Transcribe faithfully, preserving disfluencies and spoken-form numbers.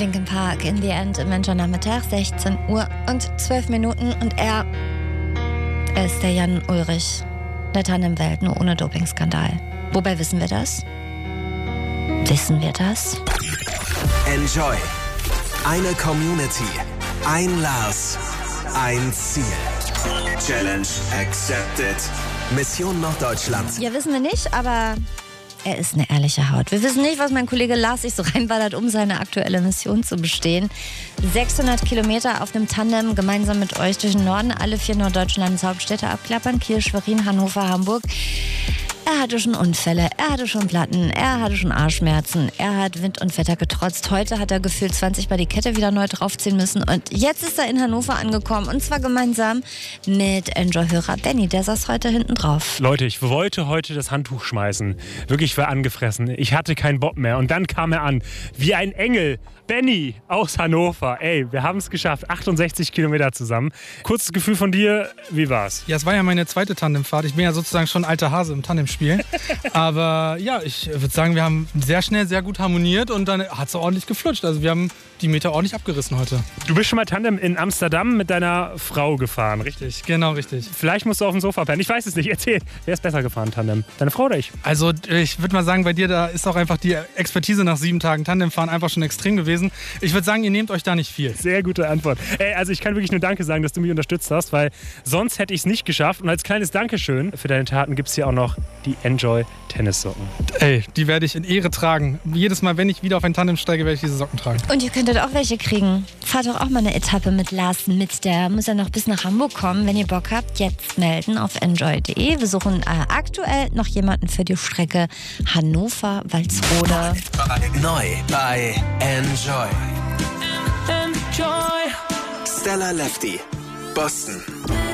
Linkin Park, In the End, im Menschernachmittag, sechzehn Uhr und zwölf Minuten. Und er, er ist der Jan Ullrich, der Tandemwelt, nur ohne Dopingskandal. Wobei wissen wir das? Wissen wir das? Enjoy. Eine Community. Ein Lars. Ein Ziel. Challenge accepted. Mission Norddeutschland. Ja, wissen wir nicht, aber er ist eine ehrliche Haut. Wir wissen nicht, was mein Kollege Lars sich so reinballert, um seine aktuelle Mission zu bestehen. sechshundert Kilometer auf einem Tandem gemeinsam mit euch durch den Norden, alle vier Norddeutschlands Hauptstädte abklappern. Kiel, Schwerin, Hannover, Hamburg. Er hatte schon Unfälle, er hatte schon Platten, er hatte schon Arschschmerzen, er hat Wind und Wetter getrotzt. Heute hat er gefühlt zwanzig Mal die Kette wieder neu draufziehen müssen und jetzt ist er in Hannover angekommen und zwar gemeinsam mit Enjoy-Hörer Benny, der saß heute hinten drauf. Leute, ich wollte heute das Handtuch schmeißen. Wirklich, ich war angefressen. Ich hatte keinen Bock mehr und dann kam er an, wie ein Engel. Benny aus Hannover. Ey, wir haben es geschafft. achtundsechzig Kilometer zusammen. Kurzes Gefühl von dir, wie war's? Ja, es war ja meine zweite Tandemfahrt. Ich bin ja sozusagen schon alter Hase im Tandemspiel. Aber ja, ich würde sagen, wir haben sehr schnell, sehr gut harmoniert und dann hat es ordentlich geflutscht. Also wir haben die Meter ordentlich abgerissen heute. Du bist schon mal Tandem in Amsterdam mit deiner Frau gefahren, richtig? Richtig, genau richtig. Vielleicht musst du auf dem Sofa pennen. Ich weiß es nicht. Erzähl, wer ist besser gefahren, Tandem? Deine Frau oder ich? Also ich würde mal sagen, bei dir, da ist auch einfach die Expertise nach sieben Tagen Tandemfahren einfach schon extrem gewesen. Ich würde sagen, ihr nehmt euch da nicht viel. Sehr gute Antwort. Ey, also ich kann wirklich nur Danke sagen, dass du mich unterstützt hast, weil sonst hätte ich es nicht geschafft. Und als kleines Dankeschön für deine Taten gibt es hier auch noch die Enjoy Tennissocken. Ey, die werde ich in Ehre tragen. Jedes Mal, wenn ich wieder auf ein Tandem steige, werde ich diese Socken tragen. Und ihr könntet auch welche kriegen. Fahrt doch auch mal eine Etappe mit Lars mit. Der muss ja noch bis nach Hamburg kommen. Wenn ihr Bock habt, jetzt melden auf enjoy punkt de. Wir suchen äh, aktuell noch jemanden für die Strecke Hannover-Walsrode. Neu bei Enjoy. Enjoy. Stella Lefty, Boston.